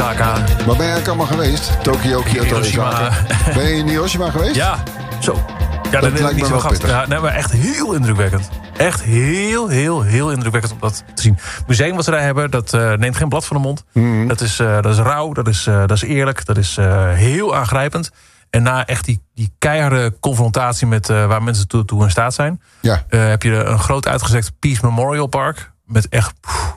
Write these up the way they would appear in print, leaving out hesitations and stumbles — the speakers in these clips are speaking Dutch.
Osaka. Waar ben je eigenlijk allemaal geweest? Tokio, Kyoto, Osaka. Ben je in Hiroshima geweest? Ja, zo. Ja, dat lijkt me wel pittig. Ja, nee, maar echt heel indrukwekkend. Echt heel indrukwekkend om dat te zien. Het museum wat ze daar hebben, dat neemt geen blad van de mond. Mm-hmm. Dat is rauw, dat is eerlijk, dat is heel aangrijpend. En na echt die keiharde confrontatie met waar mensen toe in staat zijn... Ja. Heb je een groot uitgezekt Peace Memorial Park... met echt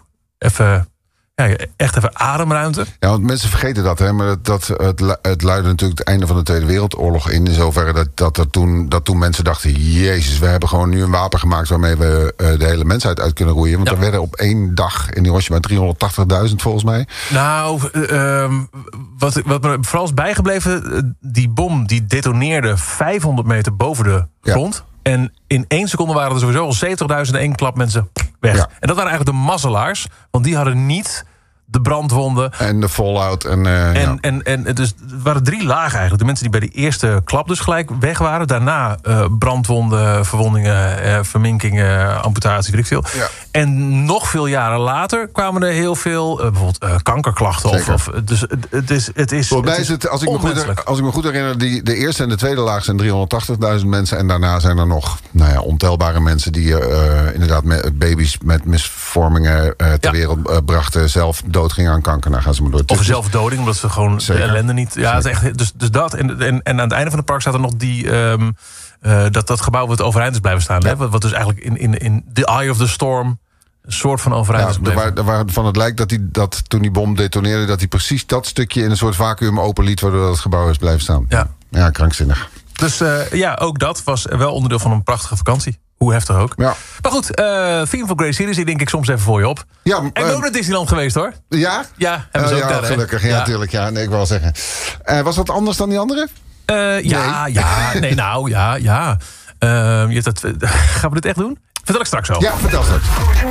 even ademruimte. Ja, want mensen vergeten dat, hè? Maar het luidde natuurlijk het einde van de Tweede Wereldoorlog in zoverre dat toen mensen dachten... Jezus, we hebben gewoon nu een wapen gemaakt... waarmee we de hele mensheid uit kunnen roeien. Want er werden op 1 dag in Hiroshima 380.000 volgens mij. Nou, wat me vooral is bijgebleven... die bom die detoneerde 500 meter boven de grond... Ja. En in 1 seconde waren er sowieso al 70.000 in 1 klap mensen weg. Ja. En dat waren eigenlijk de mazzelaars. Want die hadden niet de brandwonden. En de fallout. En dus het waren 3 lagen eigenlijk. De mensen die bij de eerste klap dus gelijk weg waren. Daarna brandwonden, verwondingen, verminkingen, amputatie, weet ik veel. Ja. En nog veel jaren later kwamen er heel veel bijvoorbeeld kankerklachten. Dus het is volgens mij is het, als ik me goed herinner... de eerste en de tweede laag zijn 380.000 mensen. En daarna zijn er nog ontelbare mensen... die inderdaad baby's met misvormingen ter wereld brachten... zelf doodgingen aan kanker. Nou, gaan ze maar door. Of zelfdoding, omdat ze gewoon de ellende niet... Ja, het is echt, dus dat. En aan het einde van het park staat er nog dat gebouw wat overeind is blijven staan. Ja. Hè? Wat dus eigenlijk in the eye of the storm... een soort van overeind is gebleven. Waarvan het lijkt dat toen die bom detoneerde... dat hij precies dat stukje in een soort vacuüm open liet... waardoor dat het gebouw is blijven staan. Ja, krankzinnig. Dus ook dat was wel onderdeel van een prachtige vakantie. Hoe heftig ook. Ja. Maar goed, Theme for Great Cities, die denk ik soms even voor je op. Ja, en ook naar Disneyland geweest, hoor. Ja? Ja, hebben ze ook daar, gelukkig. Ja, natuurlijk. Ja, nee, ik wil wel zeggen. Was dat anders dan die andere? Ja. Gaan we dit echt doen? Vertel ik straks over. Ja, vertel straks.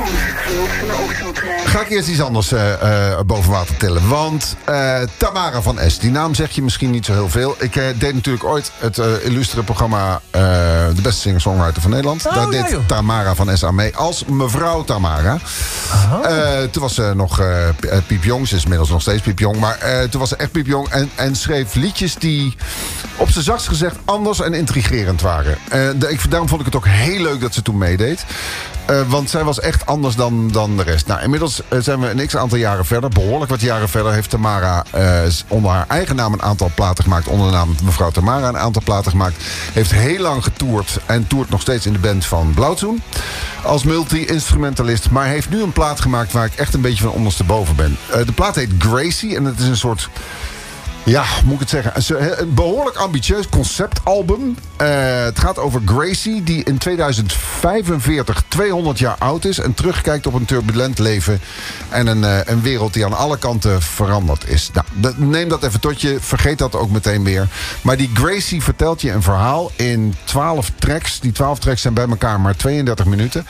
Ga ik eerst iets anders boven water tillen. Want Tamara van S, die naam zeg je misschien niet zo heel veel. Ik deed natuurlijk ooit het illustere programma... De beste singer-songwriter van Nederland. Daar deed Tamara van S aan mee. Als mevrouw Tamara. Toen was ze nog piepjong. Ze is inmiddels nog steeds piepjong. Maar toen was ze echt piepjong. En schreef liedjes die op z'n zachtst gezegd anders en intrigerend waren. Daarom vond ik het ook heel leuk dat ze toen meedeed. Want zij was echt anders dan de rest. Nou, inmiddels zijn we een x-aantal jaren verder. Behoorlijk wat jaren verder heeft Tamara onder haar eigen naam een aantal platen gemaakt. Onder de naam mevrouw Tamara een aantal platen gemaakt. Heeft heel lang getoerd en toert nog steeds in de band van Blauwzoen. Als multi-instrumentalist. Maar heeft nu een plaat gemaakt waar ik echt een beetje van ondersteboven ben. De plaat heet Gracie en het is een soort... Ja, moet ik het zeggen. Een behoorlijk ambitieus conceptalbum. Het gaat over Gracie, die in 2045 200 jaar oud is... en terugkijkt op een turbulent leven... en een wereld die aan alle kanten veranderd is. Nou, neem dat even tot je. Vergeet dat ook meteen weer. Maar die Gracie vertelt je een verhaal in 12 tracks. Die 12 tracks zijn bij elkaar maar 32 minuten...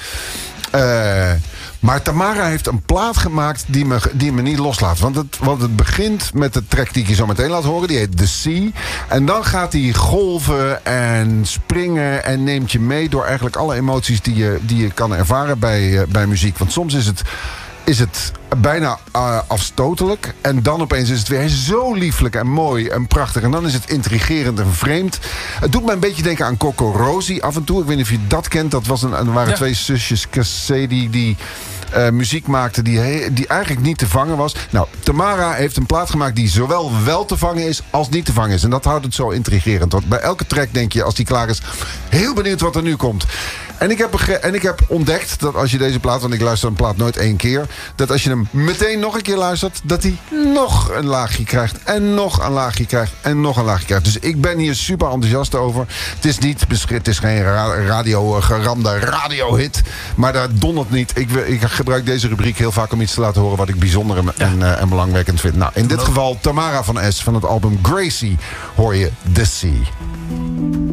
Maar Tamara heeft een plaat gemaakt die me niet loslaat. Want het begint met de track die ik je zo meteen laat horen. Die heet The Sea. En dan gaat hij golven en springen en neemt je mee... door eigenlijk alle emoties die je kan ervaren bij muziek. Want soms is het bijna afstotelijk. En dan opeens is het weer zo lieflijk en mooi en prachtig. En dan is het intrigerend en vreemd. Het doet me een beetje denken aan Coco Rosie af en toe. Ik weet niet of je dat kent. Er waren 2 zusjes, Cassady, die muziek maakten die eigenlijk niet te vangen was. Nou, Tamara heeft een plaat gemaakt die zowel wel te vangen is als niet te vangen is. En dat houdt het zo intrigerend. Want bij elke track denk je, als die klaar is... heel benieuwd wat er nu komt. En ik heb ontdekt dat als je deze plaat... want ik luister een plaat nooit 1 keer... dat als je hem meteen nog een keer luistert... dat hij nog een laagje krijgt... en nog een laagje krijgt... en nog een laagje krijgt. Dus ik ben hier super enthousiast over. Het is geen geramde radiohit... maar dat dondert niet. Ik gebruik deze rubriek heel vaak om iets te laten horen... wat ik bijzonder en belangwekkend vind. Nou, in dit geval Tamara van S... van het album Gracie hoor je The Sea.